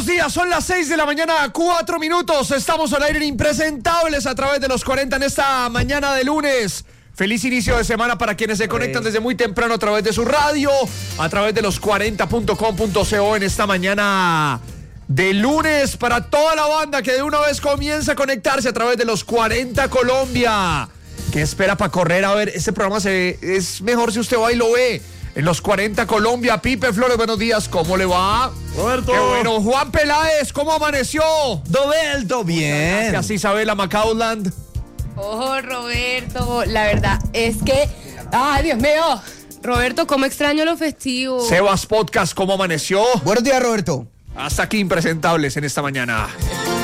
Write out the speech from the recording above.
buenos días, son las 6 de la mañana, 4 minutos. Estamos al aire en Impresentables a través de los 40 en esta mañana de lunes. Feliz inicio de semana para quienes se conectan desde muy temprano a través de su radio, a través de los 40.com.co en esta mañana de lunes. Para toda la banda que de una vez comienza a conectarse a través de los 40 Colombia. ¿Qué espera para correr? A ver, este programa es mejor si usted va y lo ve. En los 40 Colombia, Pipe Flores, buenos días, ¿cómo le va? Roberto. Qué bueno. Juan Peláez, ¿cómo amaneció? Roberto, bien. Gracias, Isabela Macaulland. Oh, Roberto, la verdad es que... ¡Ay, Dios mío! Roberto, ¿cómo extraño lo festivo? Sebas Podcast, ¿cómo amaneció? Buenos días, Roberto. Hasta aquí Impresentables en esta mañana.